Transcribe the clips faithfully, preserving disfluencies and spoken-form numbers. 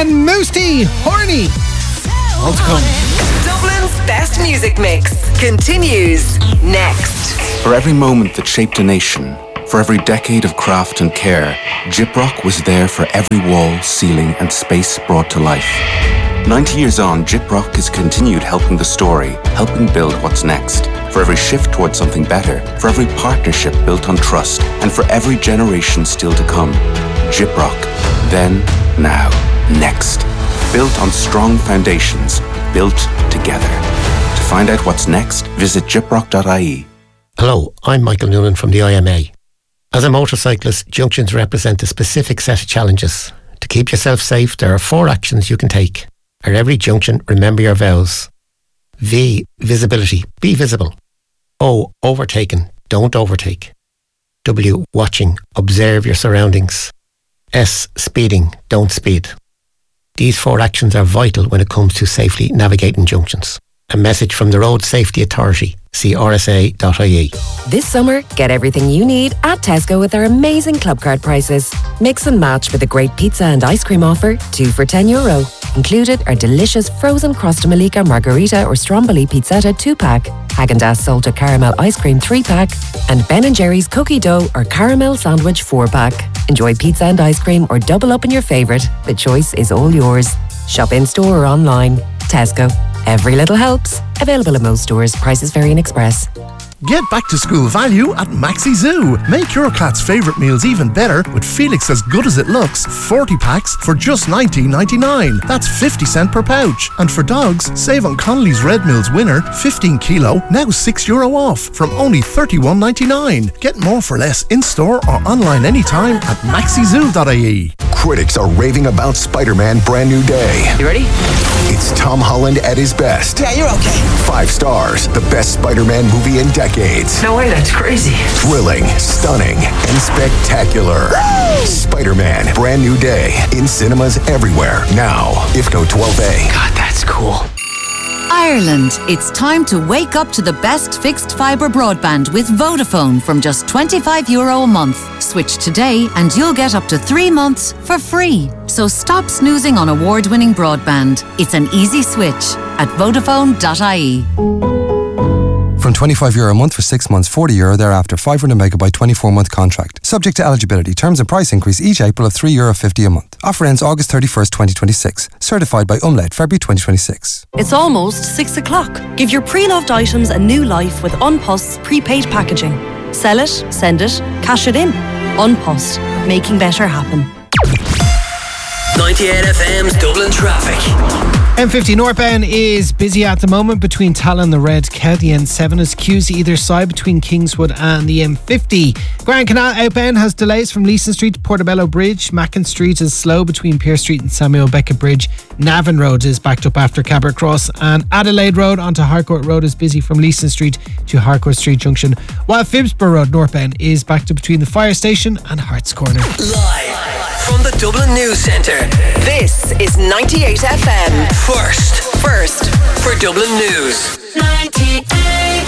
and Moosty, Horny. All to come. Dublin's best music mix continues next. For every moment that shaped a nation, for every decade of craft and care, Gyprock was there for every wall, ceiling and space brought to life. ninety years on, Gyprock has continued helping the story, helping build what's next. For every shift towards something better, for every partnership built on trust, and for every generation still to come. Gyprock. Then, now, next. Built on strong foundations, built together. To find out what's next, visit gyprock dot I E. Hello, I'm Michael Noonan from the I M A. As a motorcyclist, junctions represent a specific set of challenges. To keep yourself safe, there are four actions you can take. At every junction, remember your vows. V. Visibility. Be visible. O. Overtaken. Don't overtake. W. Watching. Observe your surroundings. S. Speeding. Don't speed. These four actions are vital when it comes to safely navigating junctions. A message from the Road Safety Authority. See R S A dot I E. This summer, get everything you need at Tesco with our amazing club card prices. Mix and match with a great pizza and ice cream offer, two for ten euro. Included are delicious frozen Crosta Malika Margarita or Stromboli Pizzetta two pack, Häagen-Dazs Salted Caramel Ice Cream three pack, and Ben and Jerry's Cookie Dough or Caramel Sandwich four pack. Enjoy pizza and ice cream or double up in your favourite. The choice is all yours. Shop in store or online. Tesco. Every little helps. Available in most stores. Prices vary in Express. Get back to school value at Maxi Zoo. Make your cat's favourite meals even better with Felix As Good As It Looks forty packs for just nineteen ninety-nine. That's fifty cent per pouch. And for dogs, save on Connolly's Red Mills Winner fifteen kilo, now six euro off from only thirty-one ninety-nine. Get more for less in store or online anytime at maxi zoo dot I E. Critics are raving about Spider-Man Brand New Day. You ready? It's Tom Holland at his best. Yeah, you're okay. Five stars, the best Spider-Man movie in decades. No way, that's crazy. Thrilling, stunning, and spectacular. Woo! Spider-Man Brand New Day in cinemas everywhere now. I F C O twelve A. God, that's cool. Ireland, it's time to wake up to the best fixed fibre broadband with Vodafone from just twenty-five euro a month. Switch today and you'll get up to three months for free. So stop snoozing on award-winning broadband. It's an easy switch at vodafone dot I E. From twenty-five euro a month for six months, forty euro thereafter, five hundred megabyte twenty-four month contract. Subject to eligibility. Terms and price increase each April of three euro fifty a month. Offer ends August thirty-first, twenty twenty-six. Certified by Umlaut, February twenty twenty-six. It's almost six o'clock. Give your pre-loved items a new life with Unpost's prepaid packaging. Sell it, send it, cash it in. Unpost, making better happen. ninety-eight F M's Dublin traffic. M fifty northbound is busy at the moment between Tallinn, the Red, County N seven is queues either side between Kingswood and the M fifty. Grand Canal outbound has delays from Leeson Street to Portobello Bridge. Mackin Street is slow between Pearse Street and Samuel Beckett Bridge. Navan Road is backed up after Cabot Cross, and Adelaide Road onto Harcourt Road is busy from Leeson Street to Harcourt Street Junction, while Phibsborough Road northbound is backed up between the fire station and Harts Corner. Live from the Dublin News Centre, this is ninety-eight F M. First, first for Dublin News. ninety-eight.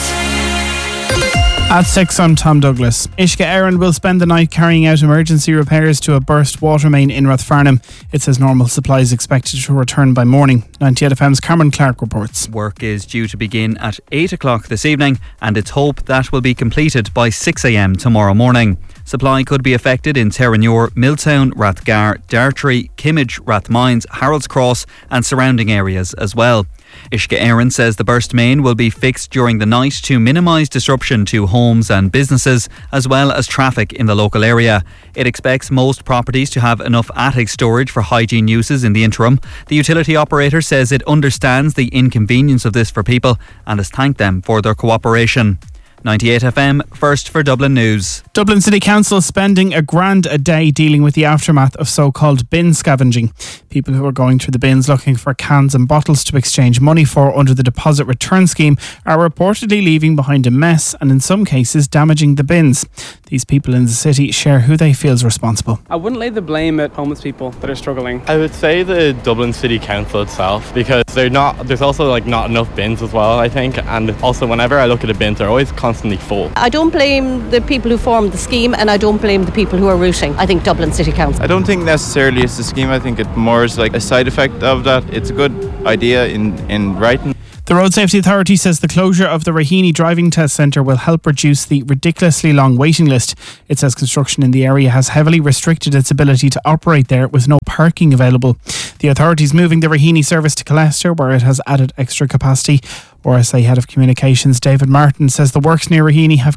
At six, I'm Tom Douglas. Ishka Éireann will spend the night carrying out emergency repairs to a burst water main in Rathfarnham. It says normal supplies expected to return by morning. ninety-eight F M's Cameron Clark reports. Work is due to begin at eight o'clock this evening, and it's hoped that will be completed by six a m tomorrow morning. Supply could be affected in Terranure, Milltown, Rathgar, Dartry, Kimmage, Rathmines, Harold's Cross and surrounding areas as well. Ishka Éireann says the burst main will be fixed during the night to minimise disruption to homes and businesses as well as traffic in the local area. It expects most properties to have enough attic storage for hygiene uses in the interim. The utility operator says it understands the inconvenience of this for people and has thanked them for their cooperation. ninety-eight F M, first for Dublin News. Dublin City Council spending a grand a day dealing with the aftermath of so-called bin scavenging. People who are going through the bins looking for cans and bottles to exchange money for under the deposit return scheme are reportedly leaving behind a mess and in some cases damaging the bins. These people in the city share who they feel is responsible. I wouldn't lay the blame at homeless people that are struggling. I would say the Dublin City Council itself, because they're not. There's also like not enough bins as well, I think, and also whenever I look at a bin, they're always constantly constantly full. I don't blame the people who formed the scheme, and I don't blame the people who are routing. I think Dublin City Council. I don't think necessarily it's the scheme. I think it more is like a side effect of that. It's a good idea in, in writing. The Road Safety Authority says the closure of the Raheny Driving Test Centre will help reduce the ridiculously long waiting list. It says construction in the area has heavily restricted its ability to operate there with no parking available. The authority is moving the Raheny service to Colester, where it has added extra capacity. R S A Head of Communications David Martin says the works near Raheny have